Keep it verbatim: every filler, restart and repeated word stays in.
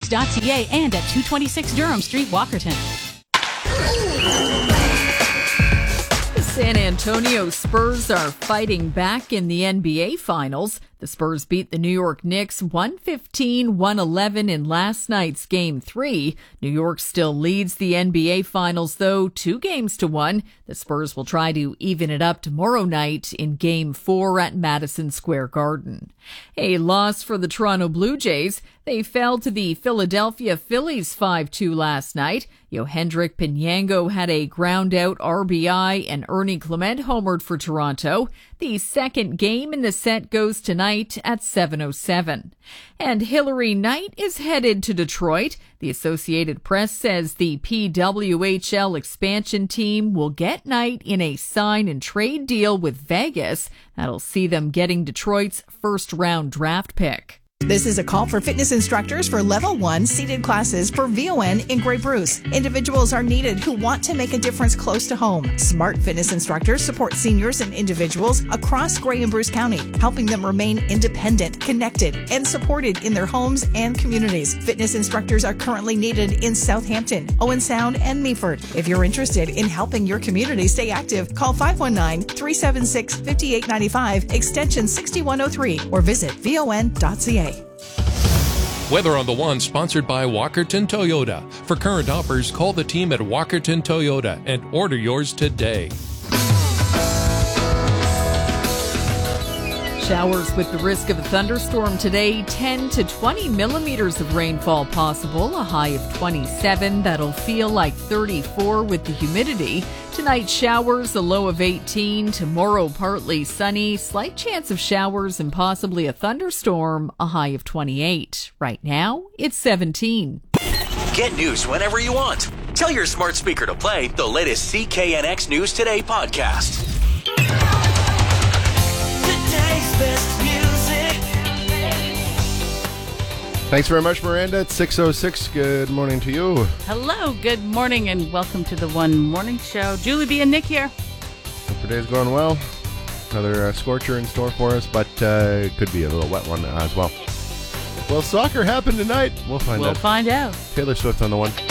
sports dot c a and at two twenty-six Durham Street, Walkerton. The San Antonio Spurs are fighting back in the N B A Finals. The Spurs beat the New York Knicks one fifteen one eleven in last night's Game three. New York still leads the N B A Finals, though, two games to one. The Spurs will try to even it up tomorrow night in Game four at Madison Square Garden. A loss for the Toronto Blue Jays. They fell to the Philadelphia Phillies five two last night. Yohendrick Pinango had a ground-out R B I, and Ernie Clement homered for Toronto. The second game in the set goes tonight at seven oh seven. And Hilary Knight is headed to Detroit. The Associated Press says the P W H L expansion team will get Knight in a sign-and-trade deal with Vegas. That'll see them getting Detroit's first-round draft pick. This is a call for fitness instructors for Level one seated classes for V O N in Grey Bruce. Individuals are needed who want to make a difference close to home. Smart fitness instructors support seniors and individuals across Grey and Bruce County, helping them remain independent, connected, and supported in their homes and communities. Fitness instructors are currently needed in Southampton, Owen Sound, and Meaford. If you're interested in helping your community stay active, call five one nine, three seven six, five eight nine five, extension sixty-one oh three, or visit V O N dot C A. Weather on the One, sponsored by Walkerton Toyota. For current offers, call the team at Walkerton Toyota and order yours today. Showers with the risk of a thunderstorm today. ten to twenty millimeters of rainfall possible, a high of twenty-seven. That'll feel like thirty-four with the humidity. Tonight, showers, a low of eighteen. Tomorrow, partly sunny. Slight chance of showers and possibly a thunderstorm, a high of twenty-eight. Right now, it's seventeen. Get news whenever you want. Tell your smart speaker to play the latest C K N X News Today podcast. Best music. Thanks very much, Miranda. It's six oh six. Good morning to you. Hello, good morning, and welcome to the One Morning Show. Julie B. and Nick here. Hope your day's going well. Another uh, scorcher in store for us, but uh, it could be a little wet one as well. Well, soccer happened tonight. We'll find We'll out. find out. Taylor Swift on the One.